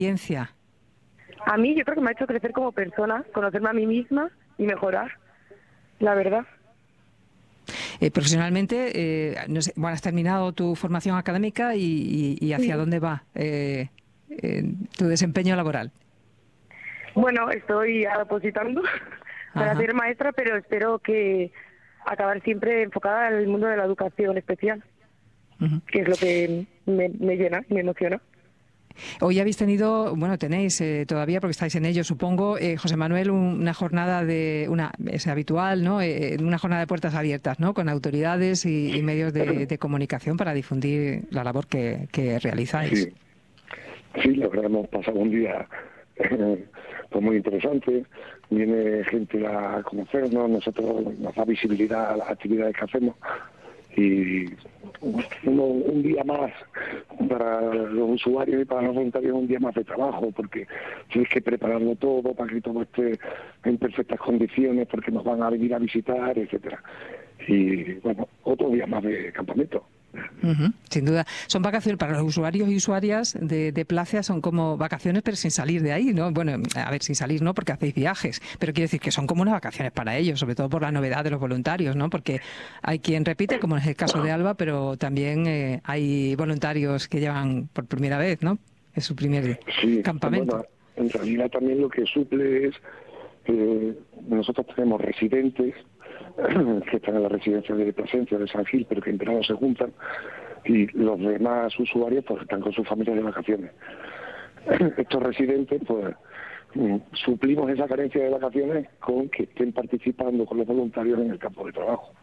experiencia? A mí yo creo que me ha hecho crecer como persona, conocerme a mí misma y mejorar, la verdad. Profesionalmente, no sé, bueno, has terminado tu formación académica y ¿hacia Sí. dónde va tu desempeño laboral? Bueno, estoy opositando para Ajá. ser maestra, pero espero que acabar siempre enfocada al mundo de la educación especial, Ujú. que es lo que me llena, me emociona. Hoy habéis tenido, bueno, tenéis todavía, porque estáis en ello, supongo, José Manuel, una jornada es habitual, ¿no? Una jornada de puertas abiertas, ¿no? Con autoridades y medios de comunicación para difundir la labor que realizáis. Sí, sí, la verdad hemos pasado un día pues muy interesante. Viene gente a conocernos, nosotros nos da visibilidad a las actividades que hacemos y un día más para los usuarios y para los voluntarios, un día más de trabajo, porque tienes que prepararlo todo para que todo esté en perfectas condiciones, porque nos van a venir a visitar, etcétera. Y bueno, otro día más de campamento. Ujú, sin duda. Son vacaciones para los usuarios y usuarias de Placia, son como vacaciones, pero sin salir de ahí, ¿no? Bueno, a ver, sin salir no, porque hacéis viajes, pero quiero decir que son como unas vacaciones para ellos, sobre todo por la novedad de los voluntarios, ¿no? Porque hay quien repite, como es el caso de Alba, pero también hay voluntarios que llevan por primera vez, ¿no? Es su primer Sí, campamento. bueno, en realidad también lo que suple es nosotros tenemos residentes que están en la residencia de Plasencia, de San Gil, pero que en verano se juntan, y los demás usuarios pues están con sus familias de vacaciones. Estos residentes, pues suplimos esa carencia de vacaciones con que estén participando con los voluntarios en el campo de trabajo.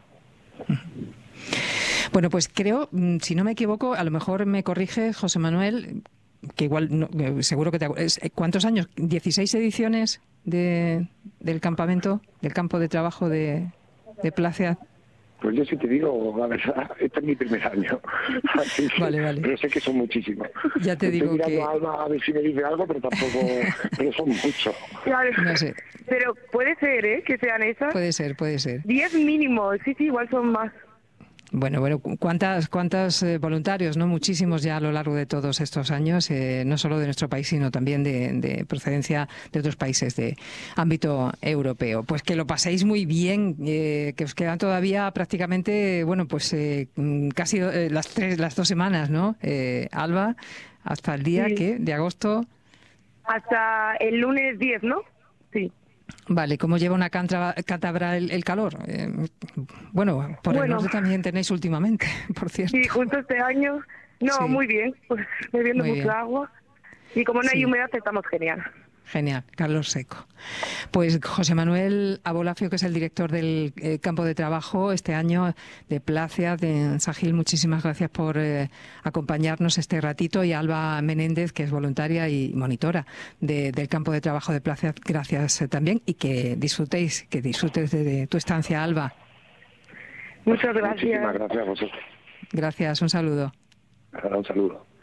Bueno, pues creo, si no me equivoco, a lo mejor me corrige José Manuel, que igual seguro que te acuerdas. ¿Cuántos años? ¿16 ediciones del campamento, del campo de trabajo de Placia? Pues yo sí te digo, la verdad, este es mi primer año, así que, Vale, vale. pero sé que son muchísimos. Ya te Estoy digo mirando que... a Alba a ver si me dice algo, pero tampoco, pero son muchos. Claro. No sé, Pero puede ser, ¿eh? Que sean esas. puede ser, puede ser. 10 mínimo, sí, igual son más. Bueno, ¿cuántos voluntarios, no? Muchísimos ya a lo largo de todos estos años, no solo de nuestro país, sino también de procedencia de otros países de ámbito europeo. Pues que lo paséis muy bien, que os quedan todavía prácticamente, bueno, pues casi las 2 semanas, ¿no? Alba, hasta el día Sí. que de agosto. Hasta el lunes 10, ¿no? Sí. Vale, ¿cómo lleva una cántabra el calor? Bueno, por el norte también tenéis últimamente, por cierto. Sí, justo este año. No, Sí. muy bien, pues bebiendo Muy mucha bien. agua. Y como no hay Sí. humedad, estamos genial. Genial, calor seco. Pues José Manuel Abolafio, que es el director del campo de trabajo este año de Placia, de San Gil, muchísimas gracias por acompañarnos este ratito. Y Alba Menéndez, que es voluntaria y monitora del campo de trabajo de Placia, gracias también. Y que disfrutes de tu estancia, Alba. Muchas gracias. Muchísimas gracias a vosotros. Gracias, un saludo. Un saludo.